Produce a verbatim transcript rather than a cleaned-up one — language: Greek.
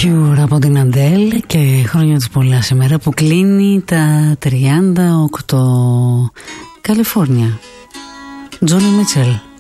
Cure από την Αντέλ και χρόνια της πολλά σήμερα που κλείνει τα τριάντα οκτώ. Καλιφόρνια. Τζόνι Μίτσελ.